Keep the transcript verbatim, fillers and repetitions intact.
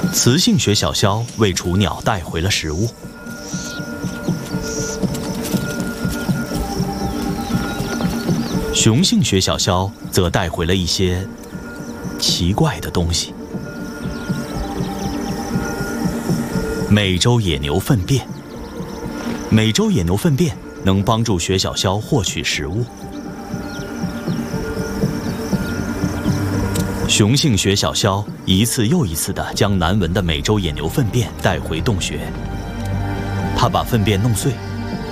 雌性雪小枭为雏鸟带回了食物。雄性雪小枭则带回了一些奇怪的东西。美洲野牛粪便，美洲野牛粪便能帮助雪小枭获取食物。雄性雪小枭一次又一次地将难闻的美洲野牛粪便带回洞穴，它把粪便弄碎，